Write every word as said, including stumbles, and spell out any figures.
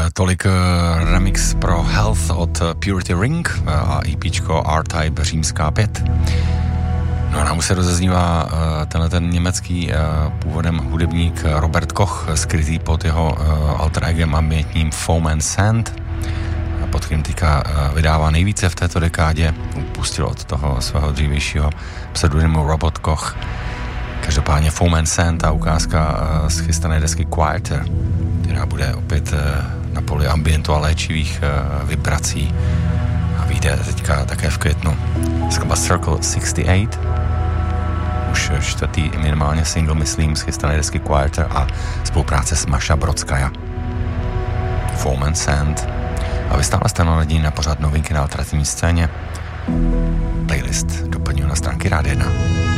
Tolik remix pro Health od Purity Ring a EPčko R-Type římská pět. No a nám se rozeznívá tenhle ten německý původem hudebník Robert Koch, skrytý pod jeho alter egem ambientním Foam and Sand, pod kterým teďka vydává nejvíce v této dekádě. Upustil od toho svého dřívějšího pseudonymu Robot Koch. Každopádně Foam and Sand, ta ukázka z chystané desky Quieter, která bude opět na poli ambientu a léčivých vibrací a vyjde teďka také v květnu. Skladba Circle šedesát osm, už čtvrtý minimálně single, myslím, z chystané desky Quieter a spolupráce s Maša Brodskaja. Foam and Sand. A vy stále jste naladěni na pořád novinky na alternativní scéně. Playlist doplňuji na stránky Rádia jedna.